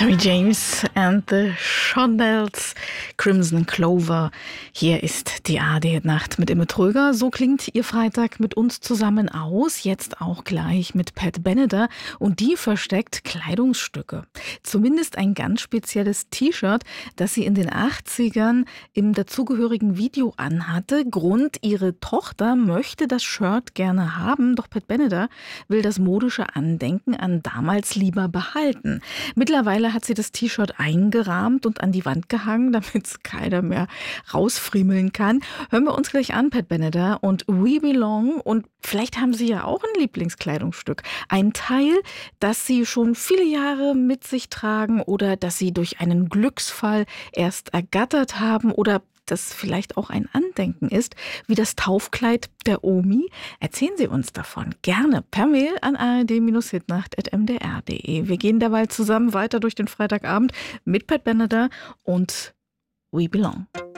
Tommy James and the Shondells, Crimson Clover. Hier ist die ARD-Nacht mit Imme Tröger. So klingt Ihr Freitag mit uns zusammen aus. Jetzt auch gleich mit Pat Benatar. Und die versteckt Kleidungsstücke. Zumindest ein ganz spezielles T-Shirt, das sie in den 80ern im dazugehörigen Video anhatte. Grund: ihre Tochter möchte das Shirt gerne haben, doch Pat Benatar will das modische Andenken an damals lieber behalten. Mittlerweile hat sie das T-Shirt eingerahmt und an die Wand gehangen, damit es keiner mehr rausfriemeln kann. Hören wir uns gleich an, Pat Benatar und We Belong. Und vielleicht haben Sie ja auch ein Lieblingskleidungsstück. Ein Teil, das Sie schon viele Jahre mit sich tragen oder das Sie durch einen Glücksfall erst ergattert haben oder das vielleicht auch ein Andenken ist, wie das Taufkleid der Omi. Erzählen Sie uns davon gerne per Mail an ard-hitnacht@mdr.de. Wir gehen derweil zusammen weiter durch den Freitagabend mit Pat Benatar und We Belong.